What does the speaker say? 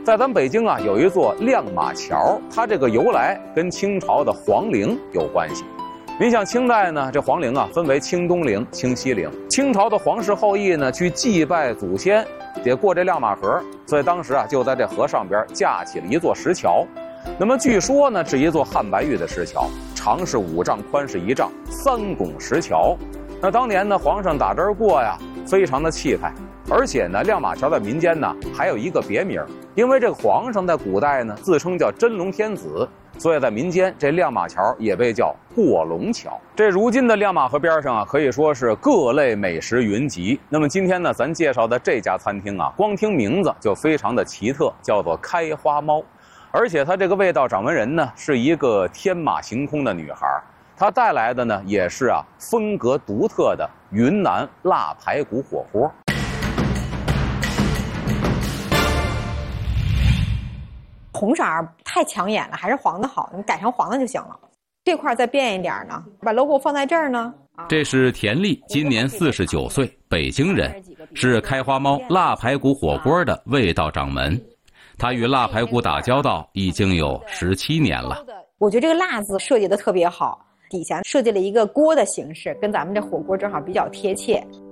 在咱们北京啊，有一座亮马桥，它这个由来跟清朝的皇陵有关系。您像清代呢，这皇陵啊分为清东陵、清西陵。清朝的皇室后裔呢，去祭拜祖先，得过这亮马河，所以当时啊，就在这河上边架起了一座石桥。那么据说呢，是一座汉白玉的石桥，长是5丈，宽是1丈，3拱石桥。那当年呢，皇上打这儿过呀，非常的气派。而且呢，亮马桥在民间呢还有一个别名，因为这个皇上在古代呢自称叫真龙天子，所以在民间这亮马桥也被叫过龙桥。这如今的亮马河边上啊，可以说是各类美食云集。那么今天呢，咱介绍的这家餐厅啊，光听名字就非常的奇特，叫做开花猫。而且它这个味道掌门人呢，是一个天马行空的女孩，她带来的呢也是啊风格独特的云南腊排骨火锅。 红色太抢眼了，还是黄的好，你改成黄的就行了。这块再变一点呢，把 logo 放在这儿呢。 这是田丽，今年49岁，北京人，是开花猫腊排骨火锅的味道掌门。他与腊排骨打交道已经有17年了。 我觉得这个腊字设计的特别好，底下设计了一个锅的形式，跟咱们这火锅正好比较贴切。